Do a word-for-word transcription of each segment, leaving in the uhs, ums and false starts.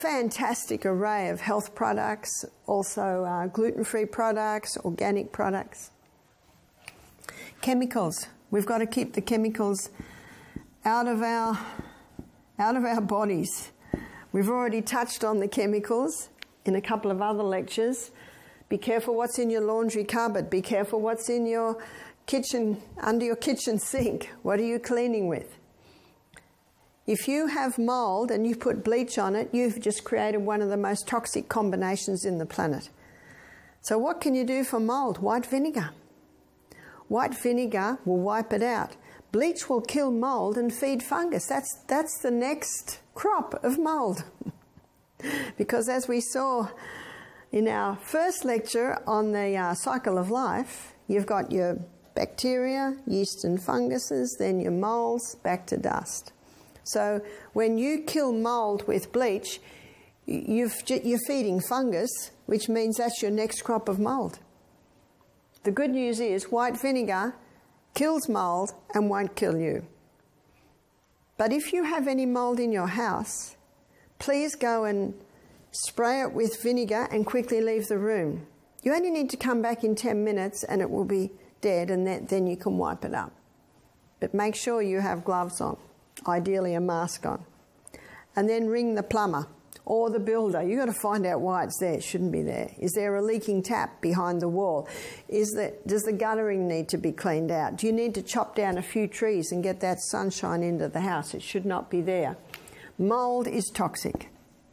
fantastic array of health products, also uh, gluten-free products, organic products. Chemicals. We've got to keep the chemicals out of our, out of our bodies. We've already touched on the chemicals in a couple of other lectures. Be careful what's in your laundry cupboard. Be careful what's in your kitchen, under your kitchen sink. What are you cleaning with? If you have mould and you put bleach on it, you've just created one of the most toxic combinations in the planet. So what can you do for mould? White vinegar. White vinegar will wipe it out. Bleach will kill mould and feed fungus. That's, that's the next crop of mould. Because as we saw in our first lecture on the uh, cycle of life, you've got your bacteria, yeast and funguses, then your moulds, back to dust. So when you kill mould with bleach, you've, you're feeding fungus, which means that's your next crop of mould. The good news is white vinegar kills mould and won't kill you. But if you have any mould in your house, please go and spray it with vinegar and quickly leave the room. You only need to come back in ten minutes and it will be dead, and then you can wipe it up. But make sure you have gloves on. Ideally a mask on. And then ring the plumber or the builder. You've got to find out why it's there. It shouldn't be there. Is there a leaking tap behind the wall? Is that, does the guttering need to be cleaned out? Do you need to chop down a few trees and get that sunshine into the house? It should not be there. Mould is toxic.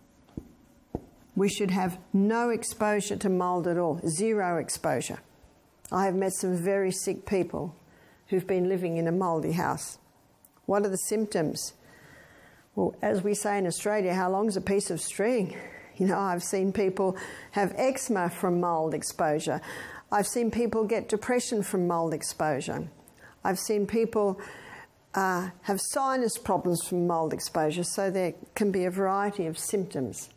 We should have no exposure to mould at all. Zero exposure. I have met some very sick people who've been living in a mouldy house. What are the symptoms? Well, as we say in Australia, how long's a piece of string? You know, I've seen people have eczema from mould exposure. I've seen people get depression from mould exposure. I've seen people uh, have sinus problems from mould exposure, so there can be a variety of symptoms.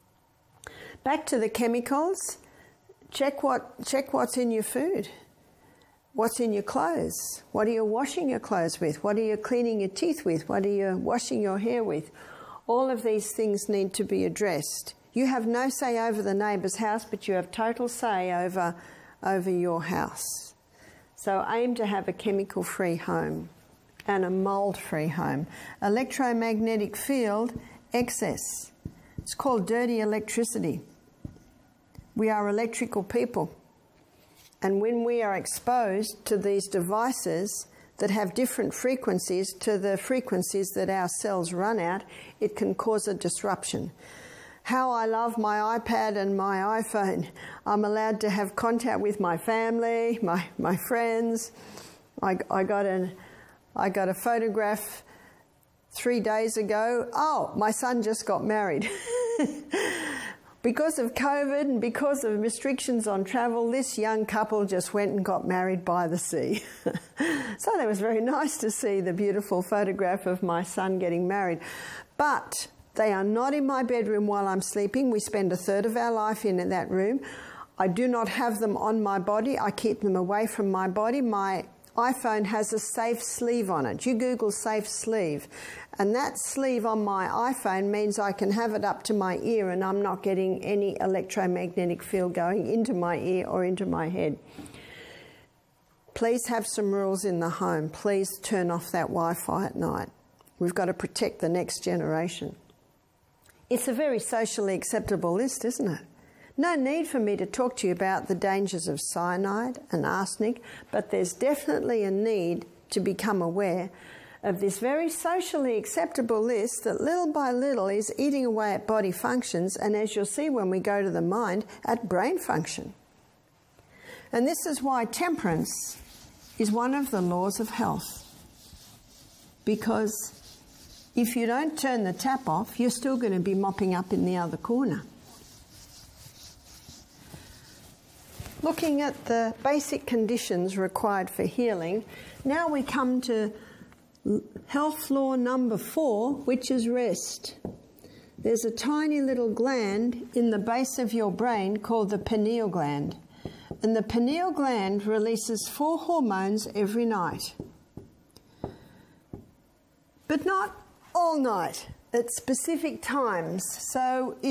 Back to the chemicals, check, what, check what's in your food. What's in your clothes? What are you washing your clothes with? What are you cleaning your teeth with? What are you washing your hair with? All of these things need to be addressed. You have no say over the neighbour's house, but you have total say over, over your house. So aim to have a chemical-free home and a mould-free home. Electromagnetic field excess. It's called dirty electricity. We are electrical people. And when we are exposed to these devices that have different frequencies to the frequencies that our cells run at, it can cause a disruption. How I love my iPad and my iPhone. I'm allowed to have contact with my family, my, my friends. I, I, got an, I got a photograph three days ago. Oh, my son just got married. Because of COVID and because of restrictions on travel, this young couple just went and got married by the sea. So that was very nice to see the beautiful photograph of my son getting married. But they are not in my bedroom while I'm sleeping. We spend a third of our life in that room. I do not have them on my body. I keep them away from my body. My iPhone has a safe sleeve on it. You Google safe sleeve. And that sleeve on my iPhone means I can have it up to my ear and I'm not getting any electromagnetic field going into my ear or into my head. Please have some rules in the home. Please turn off that Wi-Fi at night. We've got to protect the next generation. It's a very socially acceptable list, isn't it? No need for me to talk to you about the dangers of cyanide and arsenic, but there's definitely a need to become aware of this very socially acceptable list that little by little is eating away at body functions, and as you'll see when we go to the mind, at brain function. And this is why temperance is one of the laws of health. Because if you don't turn the tap off, you're still going to be mopping up in the other corner. Looking at the basic conditions required for healing, now we come to health law number four, which is rest. There's a tiny little gland in the base of your brain called the pineal gland. And the pineal gland releases four hormones every night. But not all night, at specific times. So